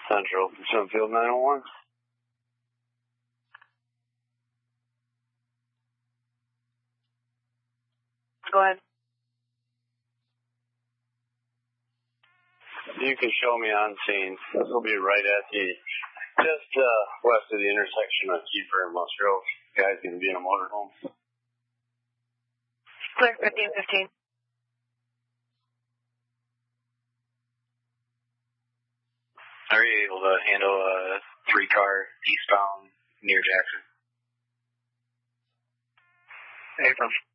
Central, Sunfield 901. Go ahead. You can show me on scene. This will be right at just west of the intersection of Kiefer and Musgrove. Guy's going to be in a motorhome. Clear 1515. Are you able to handle a 3-car eastbound near Jackson? April.